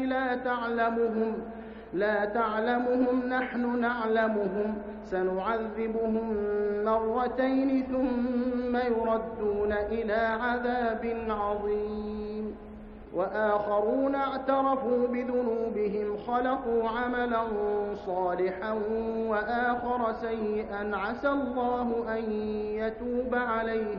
لا تعلمهم نحن نعلمهم سنعذبهم مرتين ثم يردون إلى عذاب عظيم وآخرون اعترفوا بذنوبهم خلقوا عملا صالحا وآخر سيئا عسى الله أن يتوب عليهم